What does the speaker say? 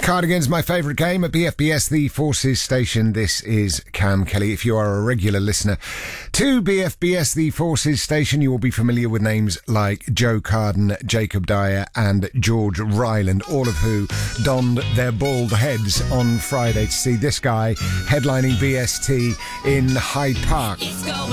Cardigan's my favourite game at BFBS, the Forces Station. This is Cam Kelly. If you are a regular listener to BFBS, the Forces Station, you will be familiar with names like Joe Carden, Jacob Dyer and George Ryland, all of who donned their bald heads on Friday to see this guy headlining BST in Hyde Park.